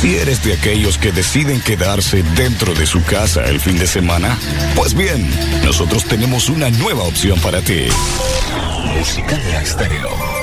Si eres de aquellos que deciden quedarse dentro de su casa el fin de semana, pues bien, nosotros tenemos una nueva opción para ti. Música de Estéreo.